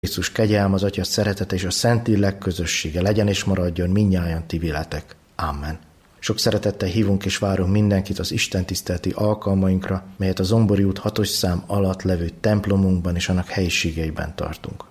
Krisztus kegyelme, az Atya szeretete és a Szentlélek közössége legyen és maradjon mindnyájan ti veletek. Amen. Sok szeretettel hívunk és várunk mindenkit az Isten tiszteleti alkalmainkra, melyet a Zombori út 6. szám alatt levő templomunkban és annak helyiségeiben tartunk.